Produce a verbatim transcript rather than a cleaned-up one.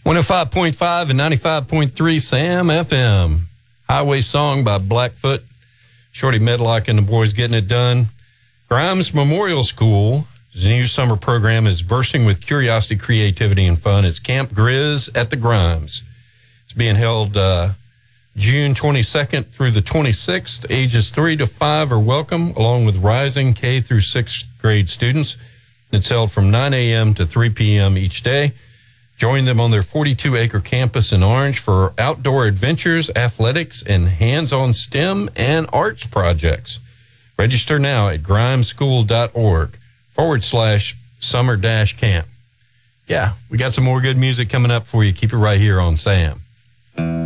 one oh five point five and ninety-five point three Sam F M. Highway Song by Blackfoot. Shorty Medlock and the boys getting it done. Grimes Memorial School, the new summer program is bursting with curiosity, creativity, and fun. It's Camp Grizz at the Grimes. It's being held uh, June twenty-second through the twenty-sixth. Ages three to five are welcome, along with rising K through sixth grade students. It's held from nine a.m. to three p.m. each day. Join them on their forty-two acre campus in Orange for outdoor adventures, athletics, and hands-on STEM and arts projects. Register now at grimeschool.org forward slash summer dash camp. Yeah, we got some more good music coming up for you. Keep it right here on Sam.